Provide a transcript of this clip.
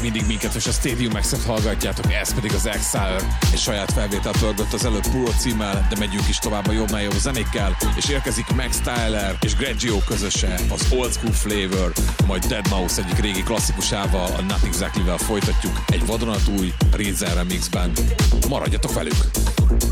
mindig minket és a Stadium X-et hallgatjátok, ez pedig az Exile, egy saját felvételt pörgött az előbb Puro címmel, de megyünk is tovább a jobbnál jobb zenékkel, és érkezik Max Tyler és Greggio közöse, az Old School Flavor, majd Deadmau5 egyik régi klasszikusával, a Not Exactly-vel folytatjuk egy vadonatúj Rizzen remixben. Maradjatok velük!